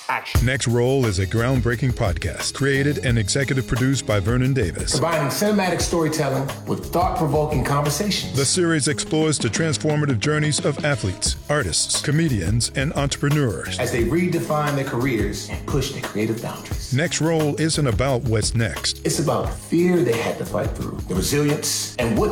Action. Next Roll is a groundbreaking podcast created and executive produced by Vernon Davis. Combining cinematic storytelling with thought-provoking conversations. The series explores the transformative journeys of athletes, artists, comedians, and entrepreneurs as they redefine their careers and push their creative boundaries. Next Roll isn't about what's next. It's about the fear they had to fight through, the resilience, and what